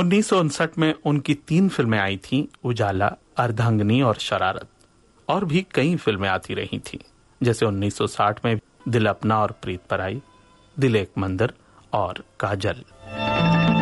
1959 में उनकी 3 फिल्में आई थीं, उजाला, अर्धांगिनी और शरारत। और भी कई फिल्में आती रही थीं, जैसे 1960 में दिल अपना और प्रीत पराई, दिल एक मंदिर और काजल।